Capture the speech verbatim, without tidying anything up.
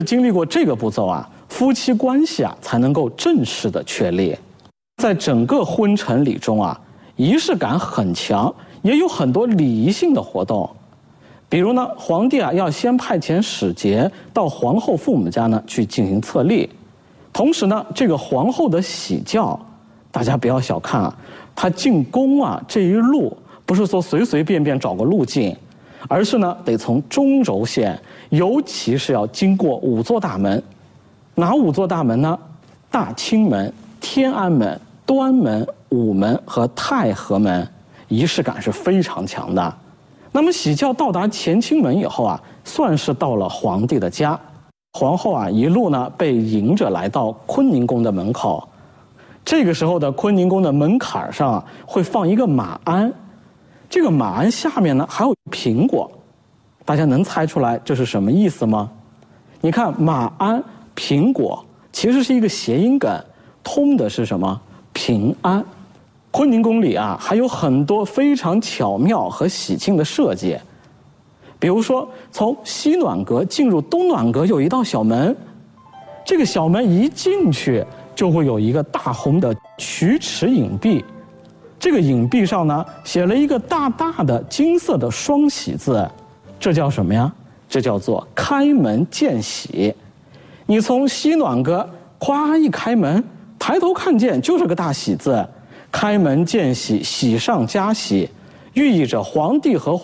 经历过这个步骤啊，夫妻关系啊才能够正式的确立。在整个婚程礼中啊，仪式感很强，也有很多礼仪性的活动。比如呢，皇帝啊要先派遣使节到皇后父母家呢去进行册立，同时呢，这个皇后的喜轿，大家不要小看啊，她进宫啊这一路不是说随随便便找个路径，而是呢得从中轴线，尤其是要经过五座大门。哪五座大门呢？大清门、天安门、端门、午门和太和门，仪式感是非常强的。那么喜轿到达乾清门以后啊，算是到了皇帝的家。皇后啊一路呢被迎着来到坤宁宫的门口。这个时候的坤宁宫的门槛上啊会放一个马鞍，这个马鞍下面呢还有苹果，大家能猜出来这是什么意思吗？你看马鞍、苹果其实是一个谐音梗，通的是什么？平安。坤宁宫里啊还有很多非常巧妙和喜庆的设计，比如说从西暖阁进入东暖阁有一道小门，这个小门一进去就会有一个大红的曲池影壁，这个影壁上呢写了一个大大的金色的双喜字，这叫什么呀？这叫做开门见喜。你从西暖阁咵一开门，抬头看见就是个大喜字，开门见喜，喜上加喜，寓意着皇帝和